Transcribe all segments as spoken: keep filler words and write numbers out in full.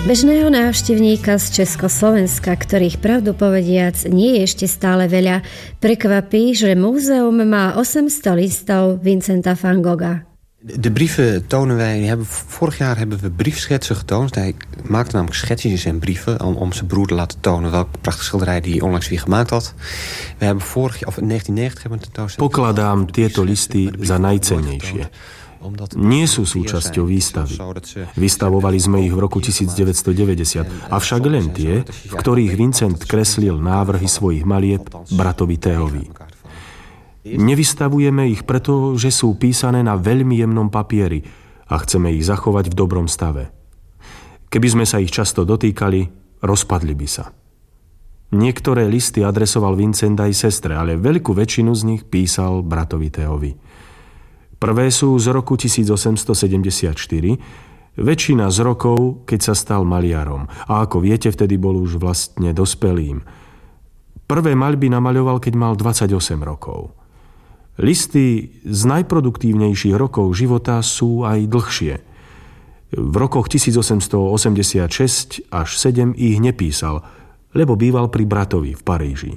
Bežného návštevníka z Československa, ktorých pravdu povediac nie je ešte stále veľa, prekvapí, že múzeum má osemsto listov Vincenta van Gogha. De brieven tonen wij, hebben, vorig jaar hebben we briefschetsen getoond. Hij maakte namelijk schetsjes in zijn brieven om, om zijn broer te laten tonen welke prachtige schilderij die hij onlangs weer gemaakt had. We hebben vorig jaar, of in negentien negentig hebben we een tentoonstelling. Pokladám tieto listy za najcennejšie. Nie sú súčasťou výstavy. Vystavovali sme ich v roku devätnásťstodeväťdesiat, avšak len tie, v ktorých Vincent kreslil návrhy svojich malieb bratovi Théovi. Nevystavujeme ich preto, že sú písané na veľmi jemnom papieri a chceme ich zachovať v dobrom stave. Keby sme sa ich často dotýkali, rozpadli by sa. Niektoré listy adresoval Vincent aj sestre, ale veľkú väčšinu z nich písal bratovi Théovi. Prvé sú z roku tisícosemstosedemdesiatštyri, väčšina z rokov, keď sa stal maliarom. A ako viete, vtedy bol už vlastne dospelým. Prvé maľby namaľoval, keď mal dvadsaťosem rokov. Listy z najproduktívnejších rokov života sú aj dlhšie. V rokoch tisícosemstoosemdesiatšesť až sedem ich nepísal, lebo býval pri bratovi v Paríži.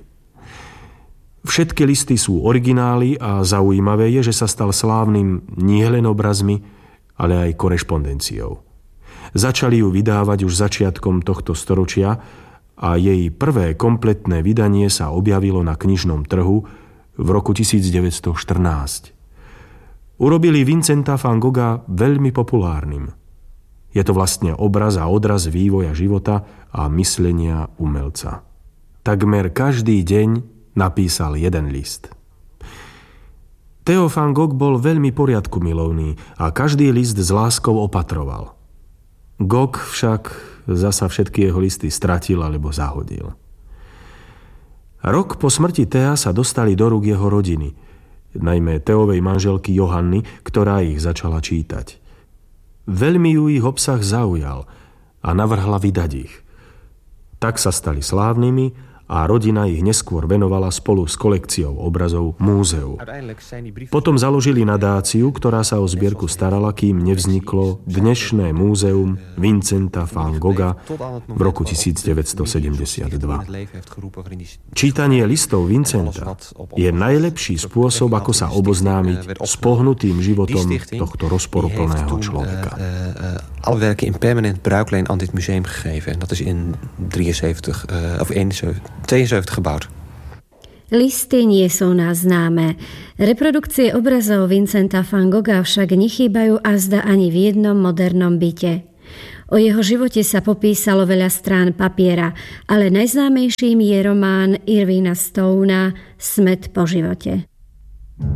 Všetky listy sú originály a zaujímavé je, že sa stal slávnym nielen obrazmi, ale aj korešpondenciou. Začali ju vydávať už začiatkom tohto storočia a jej prvé kompletné vydanie sa objavilo na knižnom trhu v roku devätnásťstoštrnásť. Urobili Vincenta van Gogha veľmi populárnym. Je to vlastne obraz a odraz vývoja života a myslenia umelca. Takmer každý deň napísal jeden list. Theo van Gogh bol veľmi poriadku milovný a každý list s láskou opatroval. Gogh však zasa všetky jeho listy stratil alebo zahodil. Rok po smrti Thea sa dostali do rúk jeho rodiny, najmä Theovej manželky Johanny, ktorá ich začala čítať. Veľmi ju ich obsah zaujal a navrhla vydať ich. Tak sa stali slávnymi a rodina ich neskôr venovala spolu s kolekciou obrazov múzeu. Potom založili nadáciu, ktorá sa o zbierku starala, kým nevzniklo dnešné múzeum Vincenta van Gogha v roku devätnásťstosedemdesiatdva. Čítanie listov Vincenta je najlepší spôsob, ako sa oboznámiť s pohnutým životom tohto rozporuplného človeka. Alle werken in permanent bruikleen aan dit museum gegeven. En dat is in drieënzeventig, uh, of tweeënzeventig gebouwd. Listy nie sú nás známe. Reprodukcie obrazov Vincenta van Gogha však nechýbajú azda ani v jednom modernom byte. O jeho živote sa popísalo veľa strán papiera, ale najznámejším je román Irvina Stona Smäd po živote.